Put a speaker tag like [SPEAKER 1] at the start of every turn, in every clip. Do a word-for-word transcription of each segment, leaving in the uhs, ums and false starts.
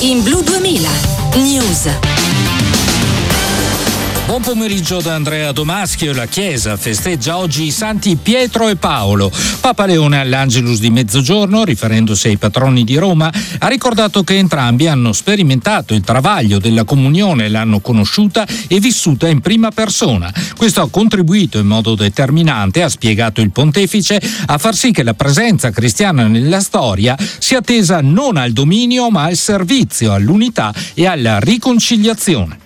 [SPEAKER 1] in Blu duemila News.
[SPEAKER 2] Buon pomeriggio da Andrea Domaschio. La Chiesa festeggia oggi i santi Pietro e Paolo. Papa Leone all'Angelus di mezzogiorno, riferendosi ai patroni di Roma, ha ricordato che entrambi hanno sperimentato il travaglio della comunione, l'hanno conosciuta e vissuta in prima persona. Questo ha contribuito in modo determinante, ha spiegato il pontefice, a far sì che la presenza cristiana nella storia sia tesa non al dominio ma al servizio, all'unità e alla riconciliazione.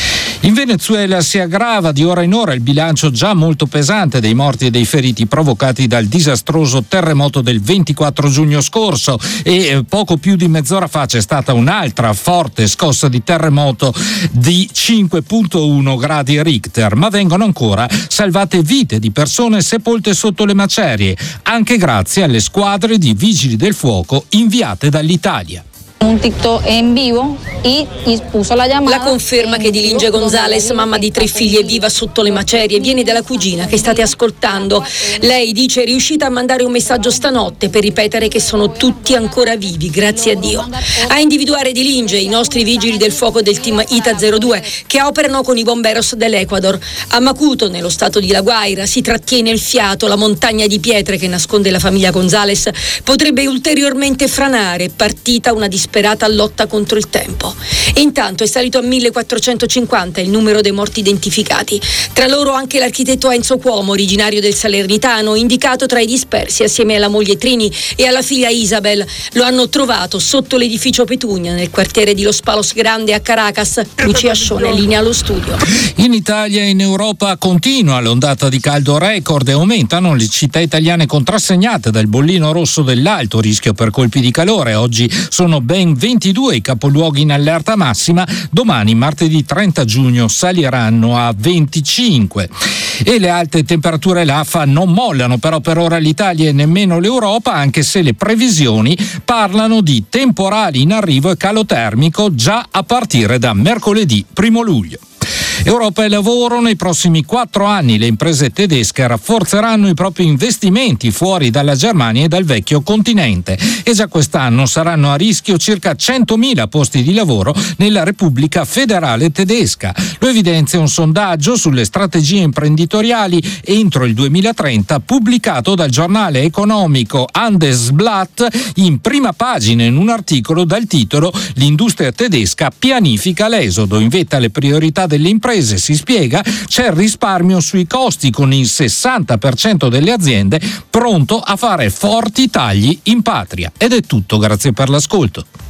[SPEAKER 2] In Venezuela si aggrava di ora in ora il bilancio già molto pesante dei morti e dei feriti provocati dal disastroso terremoto del ventiquattro giugno scorso e poco più di mezz'ora fa c'è stata un'altra forte scossa di terremoto di cinque virgola uno gradi Richter, ma vengono ancora salvate vite di persone sepolte sotto le macerie, anche grazie alle squadre di vigili del fuoco inviate dall'Italia.
[SPEAKER 3] Un TikTok en vivo y, y puso la llamada.
[SPEAKER 4] La conferma che Dilinge Gonzales, mamma di tre figli, è viva sotto le macerie, viene dalla cugina che state ascoltando. Lei dice è riuscita a mandare un messaggio stanotte per ripetere che sono tutti ancora vivi, grazie a Dio. A individuare Dilinge i nostri vigili del fuoco del team Ita zero due che operano con i bomberos dell'Ecuador. A Macuto, nello stato di La Guaira, si trattiene il fiato, la montagna di pietre che nasconde la famiglia Gonzales potrebbe ulteriormente franare, partita una disperata lotta contro il tempo. Intanto è salito a millequattrocentocinquanta il numero dei morti identificati. Tra loro anche l'architetto Enzo Cuomo, originario del Salernitano, indicato tra i dispersi assieme alla moglie Trini e alla figlia Isabel. Lo hanno trovato sotto l'edificio Petunia, nel quartiere di Los Palos Grande a Caracas. Lucia Scione, linea allo studio.
[SPEAKER 2] In Italia e in Europa continua l'ondata di caldo record e aumentano le città italiane contrassegnate dal bollino rosso dell'alto rischio per colpi di calore. Oggi sono ben ventidue i capoluoghi in allerta massima, domani martedì trenta giugno saliranno a venticinque. E le alte temperature l'A F A non mollano però per ora l'Italia e nemmeno l'Europa, anche se le previsioni parlano di temporali in arrivo e calo termico già a partire da mercoledì primo luglio. Europa e lavoro: nei prossimi quattro anni le imprese tedesche rafforzeranno i propri investimenti fuori dalla Germania e dal vecchio continente e già quest'anno saranno a rischio circa centomila posti di lavoro nella Repubblica Federale Tedesca. Lo evidenzia un sondaggio sulle strategie imprenditoriali entro il duemilatrenta pubblicato dal giornale economico Handelsblatt in prima pagina in un articolo dal titolo «L'industria tedesca pianifica l'esodo, in vetta alle priorità delle imprese, si spiega, c'è il risparmio sui costi con il sessanta per cento delle aziende pronto a fare forti tagli in patria». Ed è tutto, grazie per l'ascolto.